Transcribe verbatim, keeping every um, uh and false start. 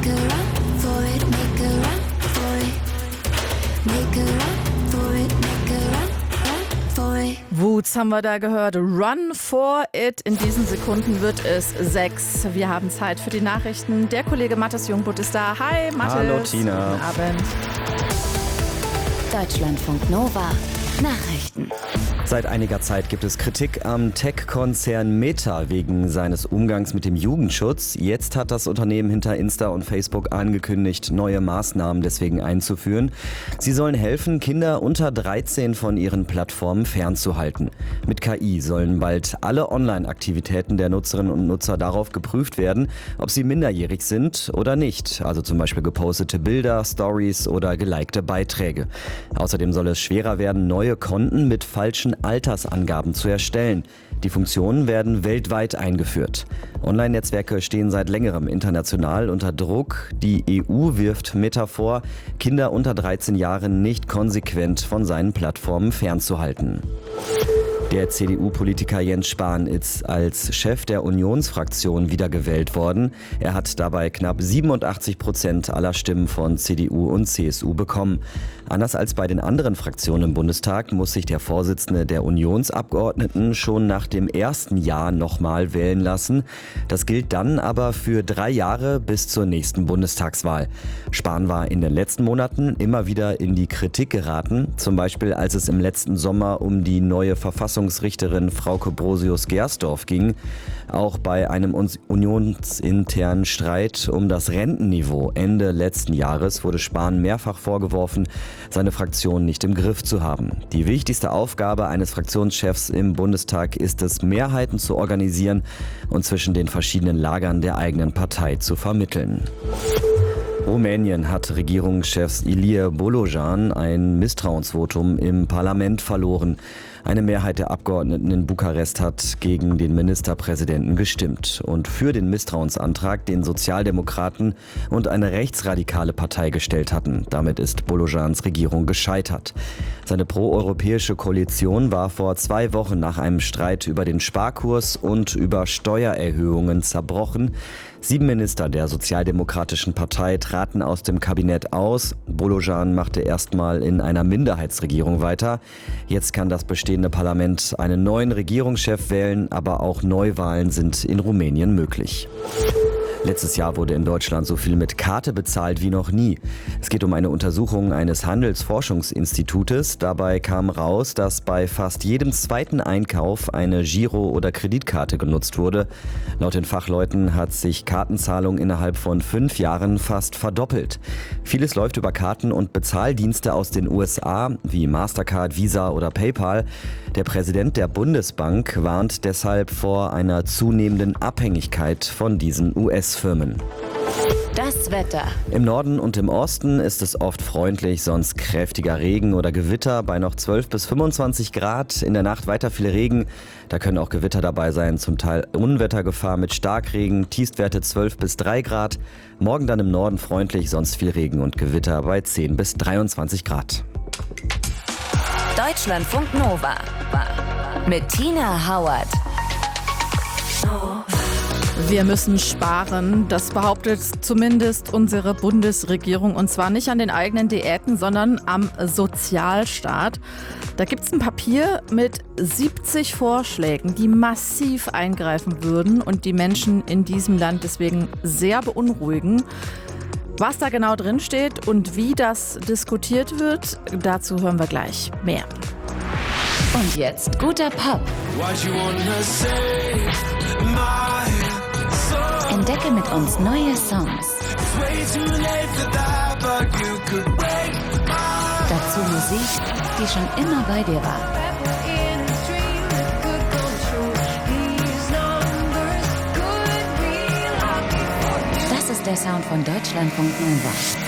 Make a run for it, make a run for it. Make a run for it, make a run, run for it. Woods haben wir da gehört. Run for it. In diesen Sekunden wird es sechs. Wir haben Zeit für die Nachrichten. Der Kollege Mathis Jungbutt ist da. Hi, Mathis. Hallo, Tina. Guten Abend. Deutschlandfunk Nova. Nachrichten. Seit einiger Zeit gibt es Kritik am Tech-Konzern Meta wegen seines Umgangs mit dem Jugendschutz. Jetzt hat das Unternehmen hinter Insta und Facebook angekündigt, neue Maßnahmen deswegen einzuführen. Sie sollen helfen, Kinder unter dreizehn von ihren Plattformen fernzuhalten. Mit K I sollen bald alle Online-Aktivitäten der Nutzerinnen und Nutzer darauf geprüft werden, ob sie minderjährig sind oder nicht. Also zum Beispiel gepostete Bilder, Stories oder gelikte Beiträge. Außerdem soll es schwerer werden, neue Konten mit falschen Altersangaben zu erstellen. Die Funktionen werden weltweit eingeführt. Online-Netzwerke stehen seit längerem international unter Druck. Die E U wirft Meta vor, Kinder unter dreizehn Jahren nicht konsequent von seinen Plattformen fernzuhalten. Der C D U-Politiker Jens Spahn ist als Chef der Unionsfraktion wiedergewählt worden. Er hat dabei knapp siebenundachtzig Prozent aller Stimmen von C D U und C S U bekommen. Anders als bei den anderen Fraktionen im Bundestag muss sich der Vorsitzende der Unionsabgeordneten schon nach dem ersten Jahr nochmal wählen lassen. Das gilt dann aber für drei Jahre bis zur nächsten Bundestagswahl. Spahn war in den letzten Monaten immer wieder in die Kritik geraten, zum Beispiel als es im letzten Sommer um die neue Verfassungsrichterin Frauke Brosius-Gersdorf ging. Auch bei einem unionsinternen Streit um das Rentenniveau Ende letzten Jahres wurde Spahn mehrfach vorgeworfen, seine Fraktion nicht im Griff zu haben. Die wichtigste Aufgabe eines Fraktionschefs im Bundestag ist es, Mehrheiten zu organisieren und zwischen den verschiedenen Lagern der eigenen Partei zu vermitteln. Rumänien hat Regierungschef Ilie Bolojan ein Misstrauensvotum im Parlament verloren. Eine Mehrheit der Abgeordneten in Bukarest hat gegen den Ministerpräsidenten gestimmt und für den Misstrauensantrag, den Sozialdemokraten und eine rechtsradikale Partei gestellt hatten. Damit ist Bolojans Regierung gescheitert. Seine proeuropäische Koalition war vor zwei Wochen nach einem Streit über den Sparkurs und über Steuererhöhungen zerbrochen. Sieben Minister der Sozialdemokratischen Partei traten aus dem Kabinett aus. Bolojan machte erstmal in einer Minderheitsregierung weiter. Jetzt kann das bestehende Parlament einen neuen Regierungschef wählen, aber auch Neuwahlen sind in Rumänien möglich. Letztes Jahr wurde in Deutschland so viel mit Karte bezahlt wie noch nie. Es geht um eine Untersuchung eines Handelsforschungsinstitutes. Dabei kam raus, dass bei fast jedem zweiten Einkauf eine Giro- oder Kreditkarte genutzt wurde. Laut den Fachleuten hat sich Kartenzahlung innerhalb von fünf Jahren fast verdoppelt. Vieles läuft über Karten und Bezahldienste aus den U S A, wie Mastercard, Visa oder PayPal. Der Präsident der Bundesbank warnt deshalb vor einer zunehmenden Abhängigkeit von diesen U S-Firmen. Das Wetter. Im Norden und im Osten ist es oft freundlich, sonst kräftiger Regen oder Gewitter bei noch zwölf bis fünfundzwanzig Grad. In der Nacht weiter viel Regen. Da können auch Gewitter dabei sein, zum Teil Unwettergefahr mit Starkregen, Tiefstwerte zwölf bis drei Grad. Morgen dann im Norden freundlich, sonst viel Regen und Gewitter bei zehn bis dreiundzwanzig Grad. Deutschlandfunk Nova. Mit Tina Hauert. Wir müssen sparen, das behauptet zumindest unsere Bundesregierung. Und zwar nicht an den eigenen Diäten, sondern am Sozialstaat. Da gibt es ein Papier mit siebzig Vorschlägen, die massiv eingreifen würden und die Menschen in diesem Land deswegen sehr beunruhigen. Was da genau drin steht und wie das diskutiert wird, dazu hören wir gleich mehr. Und jetzt guter Pop. Entdecke mit uns neue Songs. Dazu Musik, die schon immer bei dir war. Das ist der Sound von Deutschlandfunk Nova.